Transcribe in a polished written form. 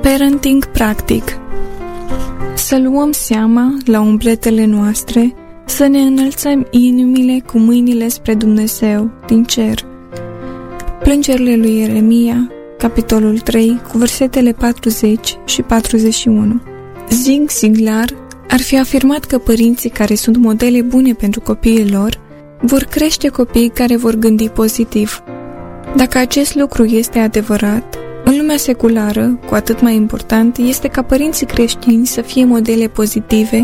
Parenting practic. Să luăm seama la umbletele noastre, să ne înălțăm inimile cu mâinile spre Dumnezeu din cer. Plângerile lui Ieremia, capitolul 3, cu versetele 40 și 41. Zig Ziglar ar fi afirmat că părinții care sunt modele bune pentru copiii lor vor crește copii care vor gândi pozitiv. Dacă acest lucru este adevărat, în lumea seculară, cu atât mai important, este ca părinții creștini să fie modele pozitive